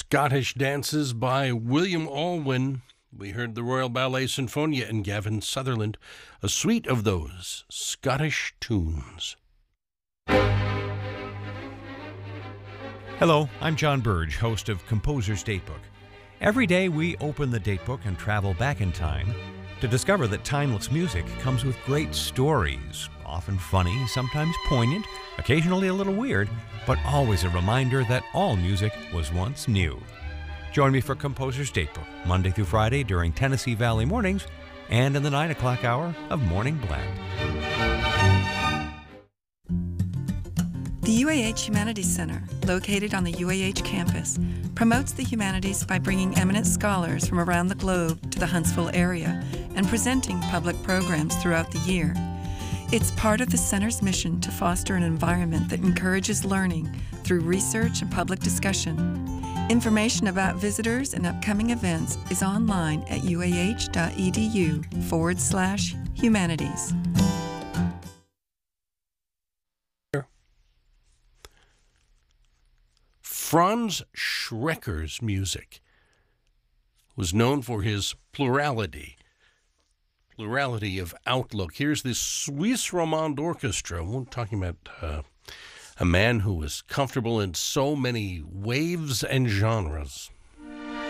Scottish dances by William Alwyn. We heard the Royal Ballet Sinfonia and Gavin Sutherland, a suite of those Scottish tunes. Hello, I'm John Burge, host of Composer's Datebook. Every day we open the datebook and travel back in time to discover that timeless music comes with great stories, often funny, sometimes poignant, occasionally a little weird, but always a reminder that all music was once new. Join me for Composer's Datebook, Monday through Friday during Tennessee Valley mornings and in the 9 o'clock hour of Morning Blend. The UAH Humanities Center, located on the UAH campus, promotes the humanities by bringing eminent scholars from around the globe to the Huntsville area and presenting public programs throughout the year. It's part of the center's mission to foster an environment that encourages learning through research and public discussion. Information about visitors and upcoming events is online at uah.edu/humanities. Franz Schrecker's music was known for his plurality of outlook. Here's the Swiss Romande Orchestra. We're talking about a man who was comfortable in so many waves and genres.